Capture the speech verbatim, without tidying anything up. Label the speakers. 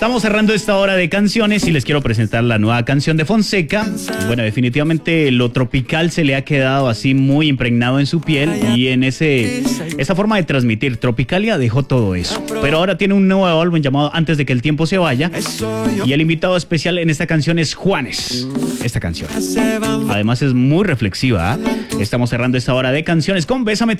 Speaker 1: Estamos cerrando esta hora de canciones y les quiero presentar la nueva canción de Fonseca. Bueno, definitivamente lo tropical se le ha quedado así muy impregnado en su piel y en ese esa forma de transmitir. Tropicalia dejó todo eso, pero ahora tiene un nuevo álbum llamado Antes de que el tiempo se vaya y el invitado especial en esta canción es Juanes. Esta canción además es muy reflexiva, ¿eh? Estamos cerrando esta hora de canciones con Bésame